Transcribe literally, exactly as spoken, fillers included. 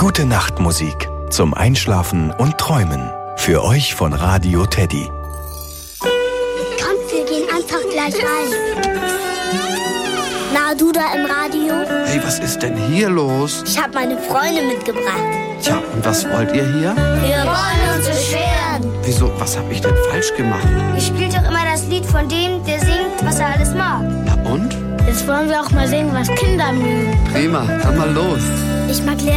Gute Nachtmusik zum Einschlafen und Träumen. Für euch von Radio Teddy. Kommt, wir gehen einfach gleich rein. Na, du da im Radio? Hey, was ist denn hier los? Ich habe meine Freunde mitgebracht. Tja, und was wollt ihr hier? Wir wollen uns beschweren. Wieso, was hab ich denn falsch gemacht? Ihr spielt doch immer das Lied von dem, der singt, was er alles mag. Na und? Jetzt wollen wir auch mal sehen, was Kinder mögen. Prima, dann mal los. Ich mag